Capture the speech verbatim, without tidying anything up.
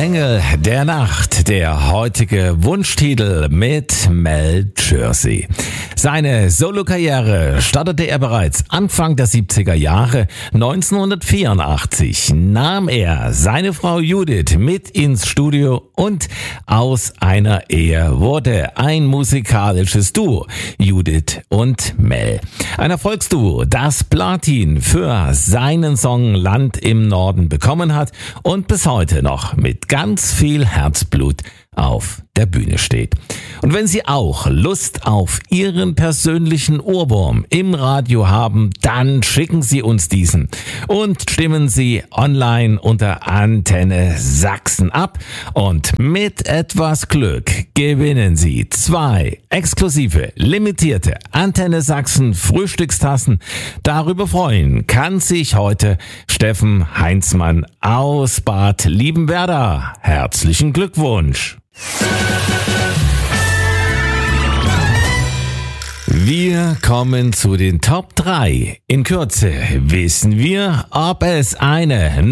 Engel der Nacht, der heutige Wunschtitel mit Mel Jersey. Seine Solokarriere startete er bereits Anfang der siebziger Jahre. neunzehnhundertvierundachtzig nahm er seine Frau Judith mit ins Studio und aus einer Ehe wurde ein musikalisches Duo, Judith und Mel. Ein Erfolgsduo, das Platin für seinen Song Land im Norden bekommen hat und bis heute noch mit ganz viel Herzblut auf der Bühne steht. Und wenn Sie auch Lust auf Ihren persönlichen Ohrwurm im Radio haben, dann schicken Sie uns diesen und stimmen Sie online unter Antenne Sachsen ab und mit etwas Glück gewinnen Sie zwei exklusive, limitierte Antenne Sachsen Frühstückstassen. Darüber freuen kann sich heute Steffen Heinzmann aus Bad Liebenwerda. Herzlichen Glückwunsch! Wir kommen zu den Top drei. In Kürze wissen wir, ob es eine